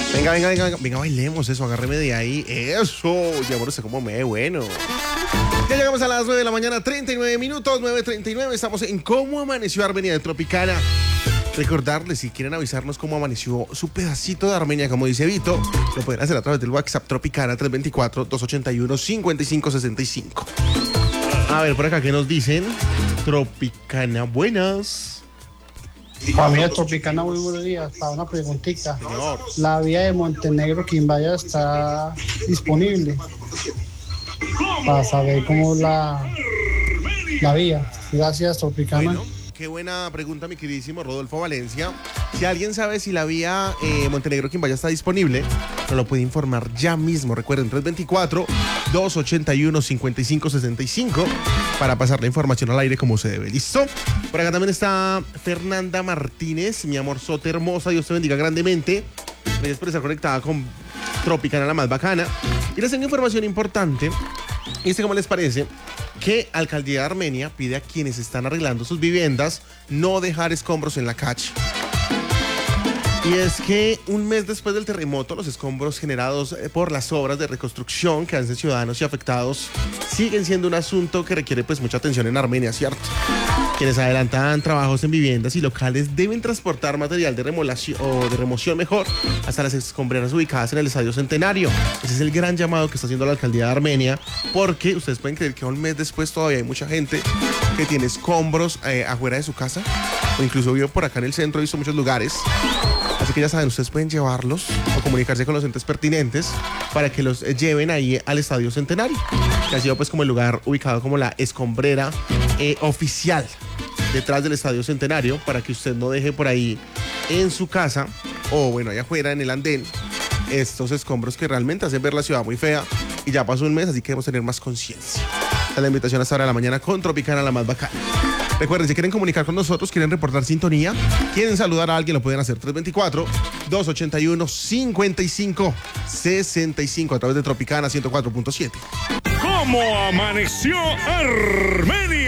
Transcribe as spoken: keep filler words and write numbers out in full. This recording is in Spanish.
Venga, venga, venga, venga, bailemos eso, agárreme de ahí. Eso, ya bueno, sé cómo me ve, bueno. Ya llegamos a las nueve de la mañana, treinta y nueve minutos, nueve treinta y nueve. Estamos en Cómo Amaneció Armenia de Tropicana. Recordarles, si quieren avisarnos cómo amaneció su pedacito de Armenia, como dice Vito, lo pueden hacer a través del WhatsApp Tropicana tres dos cuatro, dos ocho uno, cinco cinco seis cinco. A ver, por acá, ¿qué nos dicen? Tropicana, buenas. Familia Tropicana, muy buenos días. Para una preguntita. Señor. La vía de Montenegro Quimbaya está disponible para saber cómo es la, la vía. Gracias, Tropicana. Bueno, qué buena pregunta, mi queridísimo Rodolfo Valencia. Si alguien sabe si la vía eh, Montenegro Quimbaya está disponible, nos lo puede informar ya mismo. Recuerden, tres dos cuatro, dos ocho uno, cinco cinco seis cinco para pasar la información al aire como se debe. ¿Listo? Por acá también está Fernanda Martínez, mi amorzote hermosa. Dios te bendiga grandemente. Gracias por estar conectada con Tropicana, la más bacana. Y les tengo información importante. ¿Y este cómo les parece? Que Alcaldía de Armenia pide a quienes están arreglando sus viviendas no dejar escombros en la calle. Y es que un mes después del terremoto, los escombros generados por las obras de reconstrucción que hacen ciudadanos y afectados siguen siendo un asunto que requiere pues mucha atención en Armenia, ¿cierto? Quienes adelantan trabajos en viviendas y locales deben transportar material de remolación o de remoción mejor hasta las escombreras ubicadas en el Estadio Centenario. Ese es el gran llamado que está haciendo la Alcaldía de Armenia, porque ustedes pueden creer que un mes después todavía hay mucha gente que tiene escombros eh, afuera de su casa, o incluso vivo por acá en el centro, he visto muchos lugares. Así que ya saben, ustedes pueden llevarlos o comunicarse con los entes pertinentes para que los lleven ahí al Estadio Centenario, que ha sido pues como el lugar ubicado como la escombrera eh, oficial detrás del Estadio Centenario, para que usted no deje por ahí en su casa o bueno, allá afuera en el andén estos escombros que realmente hacen ver la ciudad muy fea. Y ya pasó un mes, así que debemos tener más conciencia. Esta es la invitación hasta ahora de la mañana con Tropicana, la más bacana. Recuerden, si quieren comunicar con nosotros, quieren reportar sintonía, quieren saludar a alguien, lo pueden hacer tres dos cuatro, dos ocho uno, cinco cinco seis cinco a través de Tropicana ciento cuatro punto siete. ¿Cómo amaneció Armenia?